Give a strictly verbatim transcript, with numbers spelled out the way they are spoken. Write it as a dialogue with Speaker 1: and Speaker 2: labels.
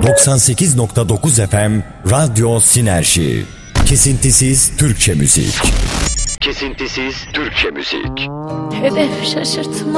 Speaker 1: doksan sekiz nokta dokuz F M Radyo Sinerji. Kesintisiz Türkçe müzik. Kesintisiz Türkçe müzik.
Speaker 2: Hedef şaşırtma.